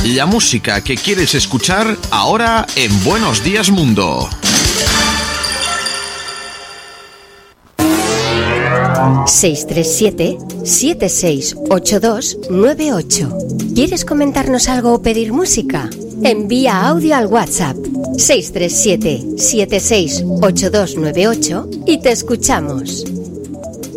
La música que quieres escuchar ahora en Buenos Días Mundo. ...637-768298. ¿Quieres comentarnos algo o pedir música? Envía audio al WhatsApp 637-768298 y te escuchamos.